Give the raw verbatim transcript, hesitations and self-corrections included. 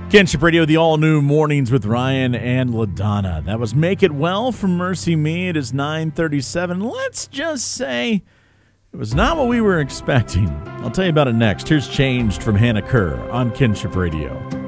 Kinship Radio, the all-new Mornings with Ryan and LaDonna. That was Make It Well from Mercy Me. It is nine thirty-seven. Let's just say it was not what we were expecting. I'll tell you about it next. Here's Changed from Hannah Kerr on Kinship Radio.